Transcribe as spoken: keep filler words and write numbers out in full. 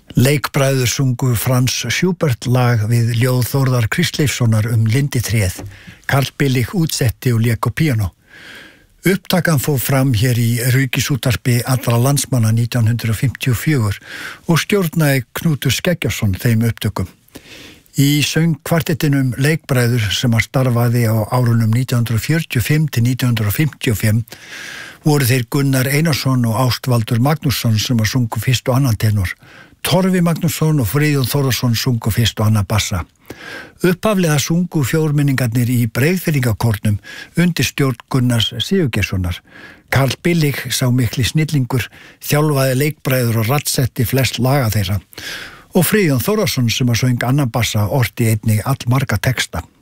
Leikbræður sungu Frans Schubert lag við ljóð Þórðar Kristleifssonar um Linditréð. Karl Billig útsetti og lék á píanó. Upptakan fór fram hér í Ríkisútvarpi allra landsmanna nítján hundrað fimmtíu og fjögur og stjórnaði Knútur Skeggjason þeim upptökum. Í söngkvartettinum Leikbræður sem að starfaði á árunum nítján hundrað fjörutíu og fimm til nítján hundrað fimmtíu og fimm voru þeir Gunnar Einarsson og Ástvaldur Magnússon sem að sungu fyrst og annan tenor. Torfi Magnússon og Friðjón Þórðarsson sungu fyrst og annan bassa. Upphaflega sungu fjórmenningarnir í Breiðfirðingakornum undir stjórn Gunnars Sigurgeirssonar. Karl Billig sá mikli snillingur, þjálfaði Leikbræður og raddsetti flest laga þeirra. Og Friðjón Þórðarsson sem að söng annan bassa orti einnig allmarga texta.